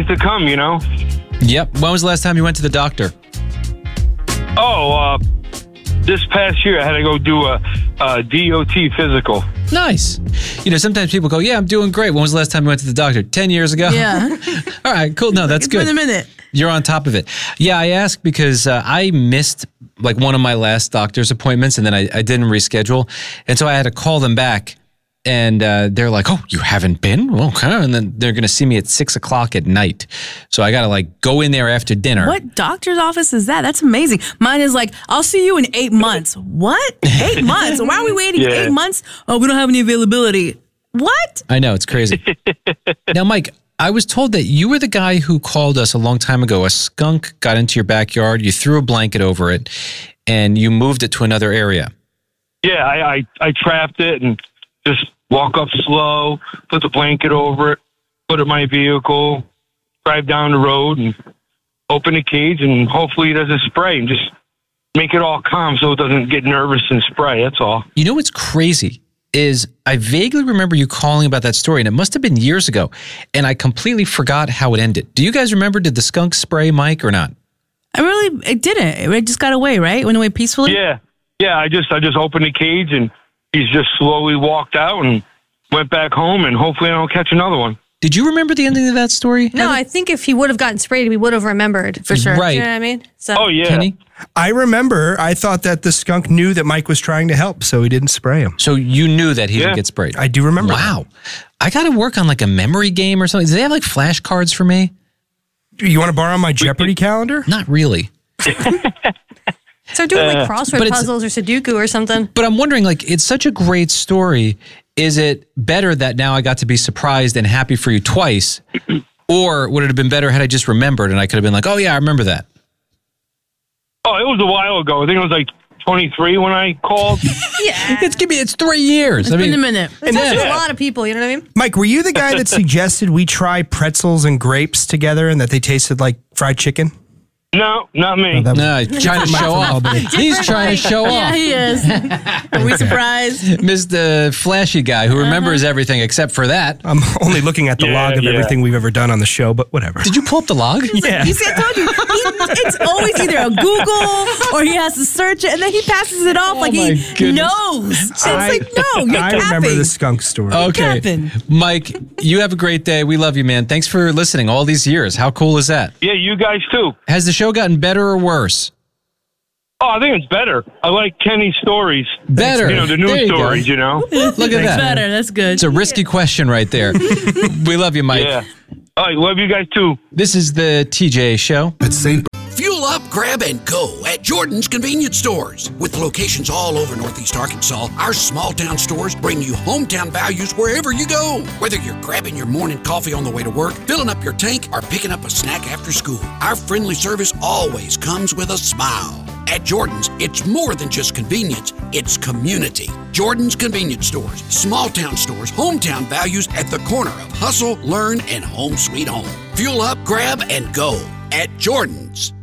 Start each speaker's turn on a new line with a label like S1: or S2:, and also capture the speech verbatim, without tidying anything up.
S1: things to come, you know?
S2: Yep. When was the last time you went to the doctor?
S1: Oh, uh, this past year I had to go do a, a D O T physical.
S2: Nice. You know, sometimes people go, yeah, I'm doing great. When was the last time you went to the doctor? Ten years ago?
S3: Yeah.
S2: All right, cool. No, that's
S3: it's
S2: good.
S3: been a minute.
S2: You're on top of it. Yeah, I asked because uh, I missed like one of my last doctor's appointments and then I, I didn't reschedule. And so I had to call them back and uh, they're like, oh, you haven't been? Okay. And then they're going to see me at six o'clock at night. So I got to like go in there after dinner.
S3: What doctor's office is that? That's amazing. Mine is like, I'll see you in eight months. What? Eight months? Why are we waiting
S1: Yeah.
S3: eight months? Oh, we don't have any availability. What?
S2: I know, it's crazy. Now, Mike, I was told that you were the guy who called us a long time ago. A skunk got into your backyard, you threw a blanket over it, and you moved it to another area.
S1: Yeah, I, I, I trapped it and just walk up slow, put the blanket over it, put it in my vehicle, drive down the road and open the cage and hopefully it doesn't spray and just make it all calm so it doesn't get nervous and spray. That's all.
S2: You know what's crazy is I vaguely remember you calling about that story, and it must have been years ago, and I completely forgot how it ended. Do you guys remember, did the skunk spray Mike or not?
S3: I really, it didn't. It just got away, right? It went away peacefully?
S1: Yeah. Yeah, I just I just opened the cage and he's just slowly walked out and went back home and hopefully I don't catch another one.
S2: Did you remember the ending of that story?
S4: No, I think if he would have gotten sprayed, we would have remembered.
S3: For sure.
S2: Right.
S4: You know what I mean? So,
S1: Oh, yeah.
S2: Kenny?
S5: I remember I thought that the skunk knew that Mike was trying to help, so he didn't spray him.
S2: So you knew that he
S1: Yeah.
S2: would get sprayed?
S5: I do remember.
S2: Wow. I got to work on like a memory game or something. Do they have like flashcards for me?
S5: You want to borrow my Jeopardy calendar?
S2: Not really.
S4: so doing like
S1: Uh,
S4: crossword
S2: but it's-
S4: puzzles or Sudoku or something.
S2: But I'm wondering, like, it's such a great story. Is it better that now I got to be surprised and happy for you twice? Or would it have been better had I just remembered and I could have been like, oh, yeah, I remember that?
S1: Oh, it was a while ago. I think it was like twenty-three when I called.
S4: Yeah.
S2: It's give me it's three years.
S3: It's
S2: I
S3: been
S2: mean,
S3: a minute.
S4: It's also
S1: Yeah.
S4: a lot of people, you know what I mean?
S5: Mike, were you the guy that suggested we try pretzels and grapes together and that they tasted like fried chicken?
S1: No, not me.
S5: that was-
S2: no, he's trying to show off. He's trying to show
S3: Yeah,
S2: off.
S3: he is. Are we surprised?
S2: Mister Flashy guy who remembers everything except for that.
S5: I'm only looking at the
S1: Yeah,
S5: log of
S1: yeah.
S5: everything we've ever done on the show, but whatever.
S2: Did you pull up the log?
S5: Yeah.
S3: You see, I told you, he, it's always either a Google or he has to search it, and then he passes it off like
S2: my
S3: he
S2: goodness.
S3: knows. It's
S5: I,
S3: like, no, you're
S5: I
S3: capping.
S5: remember the skunk story.
S2: Okay.
S3: Captain.
S2: Mike, you have a great day. We love you, man. Thanks for listening all these years. How cool is that?
S1: Yeah, you guys too.
S2: Has the show gotten better or worse?
S1: Oh, I think it's better. I like Kenny's stories.
S2: Better.
S1: You know, the
S2: There
S1: news
S2: you go.
S1: stories, you know?
S2: Look at that.
S3: Better, that's good.
S2: It's a risky question right there. We love you, Mike.
S1: Yeah. All right, love you guys too.
S2: This is the T J Show.
S6: At Saint
S7: Fuel up, grab, and go at Jordan's Convenience Stores. With locations all over Northeast Arkansas, our small town stores bring you hometown values wherever you go. Whether you're grabbing your morning coffee on the way to work, filling up your tank, or picking up a snack after school, our friendly service always comes with a smile. At Jordan's, it's more than just convenience, it's community. Jordan's Convenience Stores, small town stores, hometown values at the corner of hustle, learn, and home sweet home. Fuel up, grab, and go at Jordan's.